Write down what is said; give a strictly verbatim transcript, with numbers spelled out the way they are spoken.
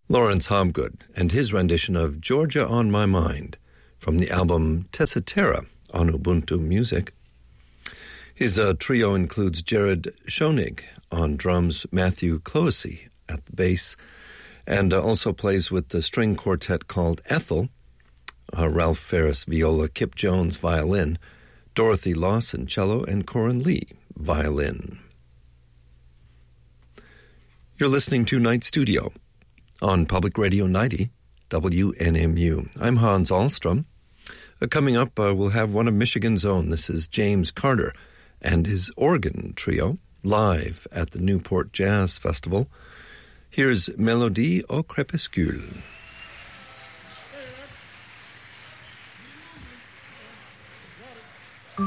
Lawrence Hobgood and his rendition of Georgia on My Mind from the album Tessitura on Ubuntu Music. His uh, trio includes Jared Schoenig on drums, Matthew Clohessy at the bass, and uh, also plays with the string quartet called Ethel, uh, Ralph Ferris viola, Kip Jones violin, Dorothy Lawson cello, and Corin Lee violin. You're listening to Night Studio on Public Radio ninety, W N M U. I'm Hans Ahlstrom. Uh, coming up, uh, we'll have one of Michigan's own. This is James Carter and his organ trio, live at the Newport Jazz Festival. Here's Mélodie au crépuscule.